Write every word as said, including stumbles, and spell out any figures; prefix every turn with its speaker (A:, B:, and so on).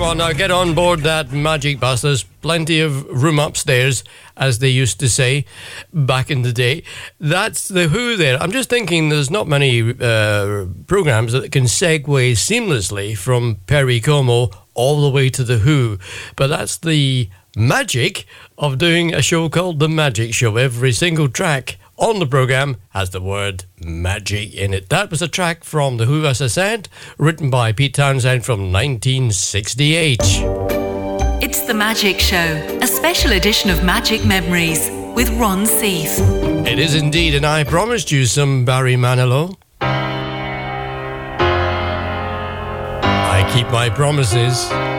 A: on now, get on board that magic bus. There's plenty of room upstairs, as they used to say back in the day. That's The Who there. I'm just thinking there's not many uh, programmes that can segue seamlessly from Perry Como all the way to The Who. But that's the magic of doing a show called The Magic Show. Every single track on the programme has the word magic in it. That was a track from The Who, as I said, written by Pete Townshend from nineteen sixty-eight.
B: It's The Magic Show, a special edition of Magic Memories with Ron Seath.
A: It is indeed, and I promised you some Barry Manilow. I keep my promises.